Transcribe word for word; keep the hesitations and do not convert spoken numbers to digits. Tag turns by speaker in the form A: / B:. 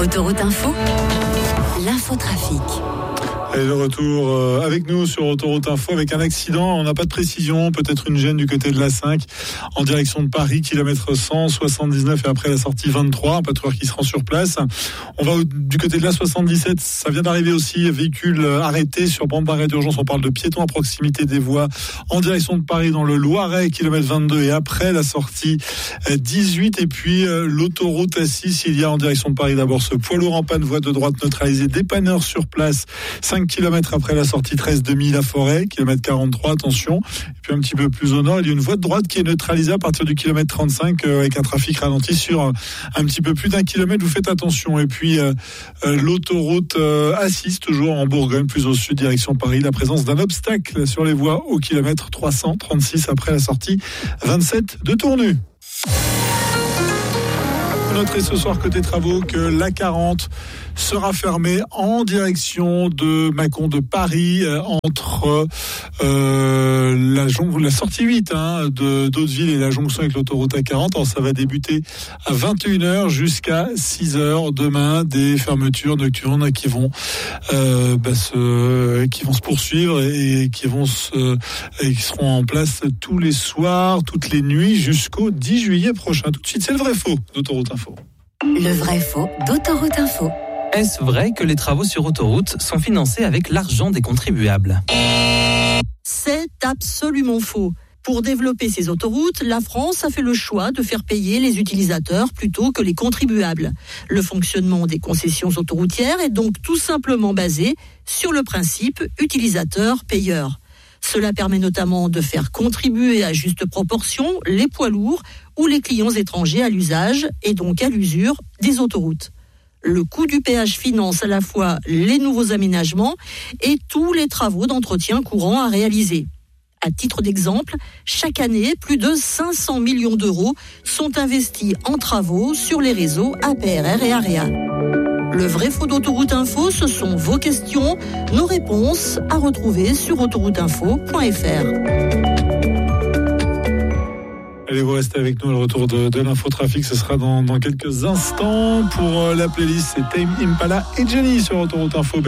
A: Autoroute Info, l'infotrafic.
B: Et le retour euh, avec nous sur Autoroute Info avec un accident. On n'a pas de précision, peut-être une gêne du côté de l'A cinq en direction de Paris, kilomètre cent soixante-dix-neuf et après la sortie vingt-trois, un patrouilleur qui se rend sur place. On va au, du côté de l'A soixante-dix-sept, ça vient d'arriver aussi, véhicule arrêté sur bande d'arrêt d'urgence. On parle de piétons à proximité des voies en direction de Paris dans le Loiret, kilomètre vingt-deux et après la sortie dix-huit. Et puis euh, l'autoroute A six, il y a en direction de Paris d'abord ce poids lourd en panne, voie de droite neutralisée, dépanneur sur place, cinq kilomètres après la sortie treize demi la forêt, kilomètre quarante-trois, attention. Et puis un petit peu plus au nord, il y a une voie de droite qui est neutralisée à partir du kilomètre trente-cinq euh, avec un trafic ralenti sur un, un petit peu plus d'un kilomètre, vous faites attention. Et puis euh, euh, l'autoroute euh, A six, toujours en Bourgogne, plus au sud, direction Paris, la présence d'un obstacle sur les voies au kilomètre trois cent trente-six après la sortie vingt-sept de Tournu. Noterez ce soir côté travaux que l'A quarante sera fermée en direction de Mâcon de Paris euh, entre euh, la, jon- la sortie huit hein, de d'Hauteville et la jonction avec l'autoroute A quarante. Alors ça va débuter à vingt et une heures jusqu'à six heures demain, des fermetures nocturnes qui vont euh, bah, se, qui vont se poursuivre et qui vont se, et qui seront en place tous les soirs, toutes les nuits jusqu'au dix juillet prochain. Tout de suite, c'est le vrai faux d'Autoroute Info.
A: Le vrai faux d'Autoroute Info.
C: Est-ce vrai que les travaux sur autoroute sont financés avec l'argent des contribuables ?
D: C'est absolument faux. Pour développer ces autoroutes, la France a fait le choix de faire payer les utilisateurs plutôt que les contribuables. Le fonctionnement des concessions autoroutières est donc tout simplement basé sur le principe utilisateur-payeur. Cela permet notamment de faire contribuer à juste proportion les poids lourds ou les clients étrangers à l'usage et donc à l'usure des autoroutes. Le coût du péage finance à la fois les nouveaux aménagements et tous les travaux d'entretien courant à réaliser. À titre d'exemple, chaque année, plus de cinq cents millions d'euros sont investis en travaux sur les réseaux A P R R et AREA. Le vrai faux d'Autoroute Info, ce sont vos questions, nos réponses à retrouver sur autoroute info point f r.
B: Allez, vous restez avec nous, le retour de, de l'infotrafic, ce sera dans, dans quelques instants. Pour euh, la playlist, c'est Tame Impala et Jenny sur Autoroute Info.